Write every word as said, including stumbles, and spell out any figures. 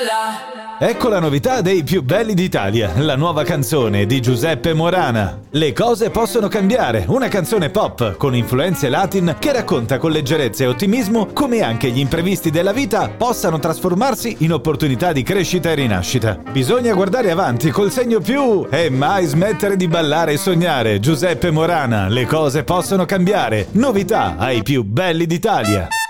Ecco la novità dei più belli d'Italia, la nuova canzone di Giuseppe Morana. Le cose possono cambiare, una canzone pop con influenze latin che racconta con leggerezza e ottimismo come anche gli imprevisti della vita possano trasformarsi in opportunità di crescita e rinascita. Bisogna guardare avanti col segno più e mai smettere di ballare e sognare. Giuseppe Morana, le cose possono cambiare, novità ai più belli d'Italia.